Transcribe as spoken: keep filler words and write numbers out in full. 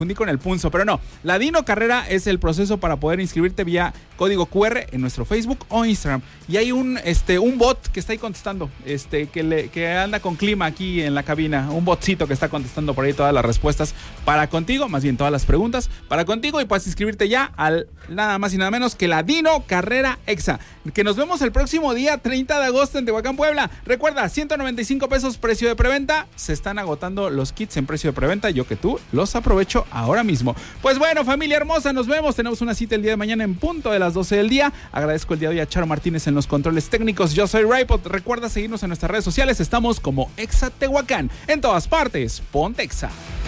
confundí con el punzo, pero no. La Dino Carrera es el proceso para poder inscribirte vía código cu erre en nuestro Facebook o Instagram. Y hay un, este, un bot que está ahí contestando, este, que, le, que anda con clima aquí en la cabina. Un botcito que está contestando por ahí todas las respuestas para contigo, más bien todas las preguntas para contigo, y puedes inscribirte ya al nada más y nada menos que la Dino Carrera Exa. Que nos vemos el próximo día treinta de agosto en Tehuacán, Puebla. Recuerda, ciento noventa y cinco pesos precio de preventa. Se están agotando los kits en precio de preventa. Yo que tú los aprovecho ahora mismo. Pues bueno, familia hermosa, nos vemos. Tenemos una cita el día de mañana en punto de las doce del día. Agradezco el día de hoy a Charo Martínez en los controles técnicos. Yo soy Raipot. Recuerda seguirnos en nuestras redes sociales. Estamos como Exa Tehuacán. En todas partes, ponte Exa.